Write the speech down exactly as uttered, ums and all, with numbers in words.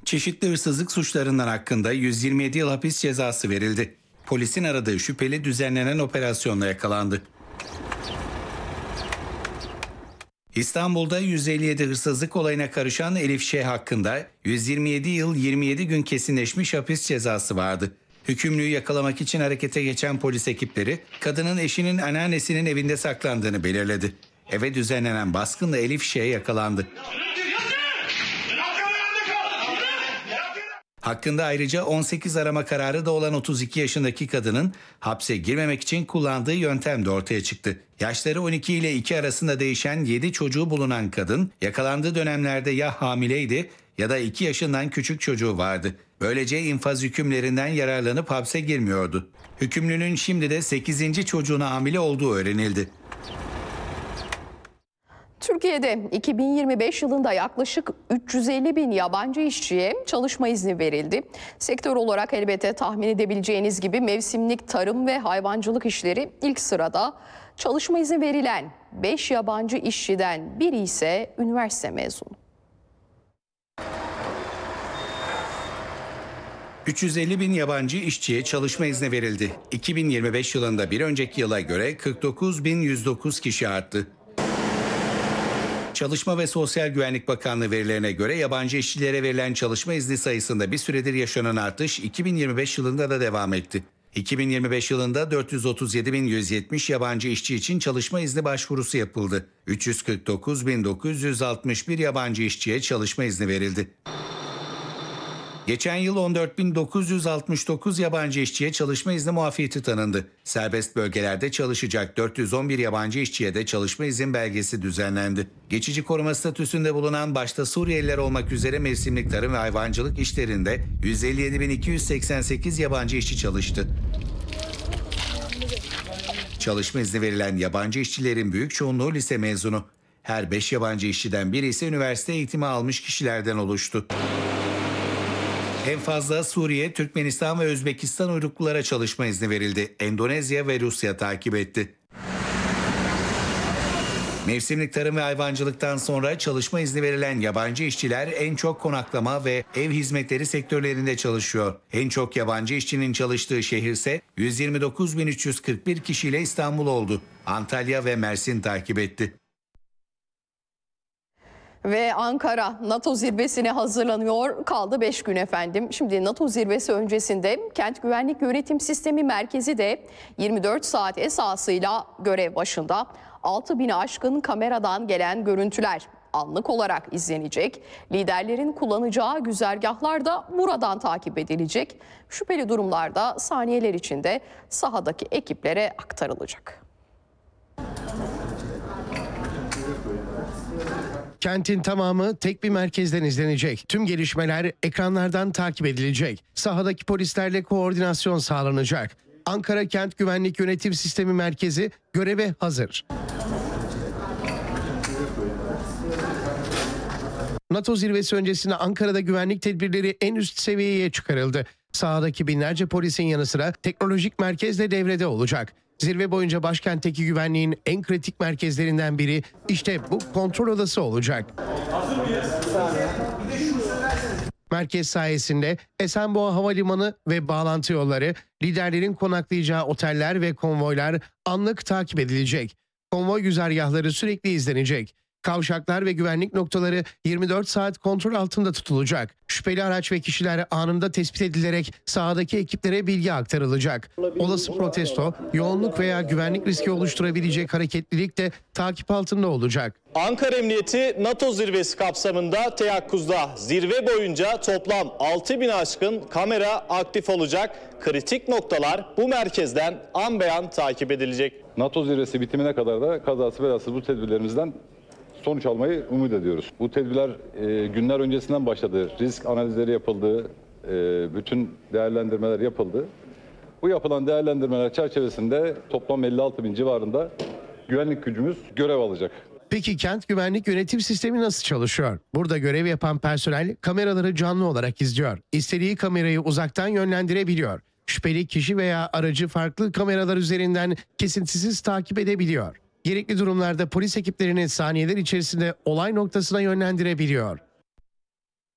Çeşitli hırsızlık suçlarından hakkında yüz yirmi yedi yıl hapis cezası verildi. Polisin aradığı şüpheli düzenlenen operasyonla yakalandı. İstanbul'da yüz elli yedi hırsızlık olayına karışan Elif Ş. hakkında yüz yirmi yedi yıl yirmi yedi gün kesinleşmiş hapis cezası vardı. Hükümlüyü yakalamak için harekete geçen polis ekipleri kadının eşinin anneannesinin evinde saklandığını belirledi. Eve düzenlenen baskınla Elif Ş. yakalandı. Hakkında ayrıca on sekiz arama kararı da olan otuz iki yaşındaki kadının hapse girmemek için kullandığı yöntem de ortaya çıktı. Yaşları on iki ile iki arasında değişen yedi çocuğu bulunan kadın yakalandığı dönemlerde ya hamileydi ya da iki yaşından küçük çocuğu vardı. Böylece infaz hükümlerinden yararlanıp hapse girmiyordu. Hükümlünün şimdi de sekizinci çocuğuna hamile olduğu öğrenildi. Türkiye'de iki bin yirmi beş yılında yaklaşık üç yüz elli bin yabancı işçiye çalışma izni verildi. Sektör olarak elbette tahmin edebileceğiniz gibi mevsimlik tarım ve hayvancılık işleri ilk sırada. Çalışma izni verilen beş yabancı işçiden biri ise üniversite mezunu. üç yüz elli bin yabancı işçiye çalışma izni verildi. iki bin yirmi beş yılında bir önceki yıla göre kırk dokuz bin yüz dokuz kişi arttı. Çalışma ve Sosyal Güvenlik Bakanlığı verilerine göre yabancı işçilere verilen çalışma izni sayısında bir süredir yaşanan artış iki bin yirmi beş yılında da devam etti. iki bin yirmi beş yılında dört yüz otuz yedi bin yüz yetmiş yabancı işçi için çalışma izni başvurusu yapıldı. üç yüz kırk dokuz bin dokuz yüz altmış bir yabancı işçiye çalışma izni verildi. Geçen yıl on dört bin dokuz yüz altmış dokuz yabancı işçiye çalışma izni muafiyeti tanındı. Serbest bölgelerde çalışacak dört yüz on bir yabancı işçiye de çalışma izin belgesi düzenlendi. Geçici koruma statüsünde bulunan başta Suriyeliler olmak üzere mevsimlik tarım ve hayvancılık işlerinde yüz elli yedi bin iki yüz seksen sekiz yabancı işçi çalıştı. Çalışma izni verilen yabancı işçilerin büyük çoğunluğu lise mezunu. Her beş yabancı işçiden biri ise üniversite eğitimi almış kişilerden oluştu. En fazla Suriye, Türkmenistan ve Özbekistan uyruklulara çalışma izni verildi. Endonezya ve Rusya takip etti. Mevsimlik tarım ve hayvancılıktan sonra çalışma izni verilen yabancı işçiler en çok konaklama ve ev hizmetleri sektörlerinde çalışıyor. En çok yabancı işçinin çalıştığı şehir ise yüz yirmi dokuz bin üç yüz kırk bir kişiyle İstanbul oldu. Antalya ve Mersin takip etti. Ve Ankara NATO zirvesine hazırlanıyor. Kaldı beş gün efendim. Şimdi NATO zirvesi öncesinde Kent Güvenlik Yönetim Sistemi Merkezi de yirmi dört saat esasıyla görev başında. altı bini aşkın kameradan gelen görüntüler anlık olarak izlenecek. Liderlerin kullanacağı güzergahlar da buradan takip edilecek. Şüpheli durumlarda saniyeler içinde sahadaki ekiplere aktarılacak. Kentin tamamı tek bir merkezden izlenecek. Tüm gelişmeler ekranlardan takip edilecek. Sahadaki polislerle koordinasyon sağlanacak. Ankara Kent Güvenlik Yönetim Sistemi Merkezi göreve hazır. NATO zirvesi öncesinde Ankara'da güvenlik tedbirleri en üst seviyeye çıkarıldı. Sahadaki binlerce polisin yanı sıra teknolojik merkez de devrede olacak. Zirve boyunca başkentteki güvenliğin en kritik merkezlerinden biri işte bu kontrol odası olacak. Merkez sayesinde Esenboğa Havalimanı ve bağlantı yolları, liderlerin konaklayacağı oteller ve konvoylar anlık takip edilecek. Konvoy güzergahları sürekli izlenecek. Kavşaklar ve güvenlik noktaları yirmi dört saat kontrol altında tutulacak. Şüpheli araç ve kişiler anında tespit edilerek sahadaki ekiplere bilgi aktarılacak. Olası protesto, yoğunluk veya güvenlik riski oluşturabilecek hareketlilik de takip altında olacak. Ankara Emniyeti NATO zirvesi kapsamında teyakkuzda. Zirve boyunca toplam altı bin aşkın kamera aktif olacak. Kritik noktalar bu merkezden an be an takip edilecek. NATO zirvesi bitimine kadar da kazası belasız bu tedbirlerimizden sonuç almayı umut ediyoruz. Bu tedbirler e, günler öncesinden başladı. Risk analizleri yapıldı, e, bütün değerlendirmeler yapıldı. Bu yapılan değerlendirmeler çerçevesinde toplam elli altı bin civarında güvenlik gücümüz görev alacak. Peki kent güvenlik yönetim sistemi nasıl çalışıyor? Burada görev yapan personel kameraları canlı olarak izliyor. İstediği kamerayı uzaktan yönlendirebiliyor. Şüpheli kişi veya aracı farklı kameralar üzerinden kesintisiz takip edebiliyor. Gerekli durumlarda polis ekiplerini saniyeler içerisinde olay noktasına yönlendirebiliyor.